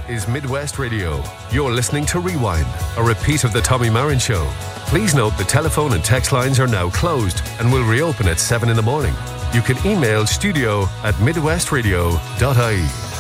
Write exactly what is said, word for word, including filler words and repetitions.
is Midwest Radio. You're listening to Rewind, a repeat of the Tommy Marin Show. Please note the telephone and text lines are now closed and will reopen at seven in the morning. You can email studio at midwestradio dot I E.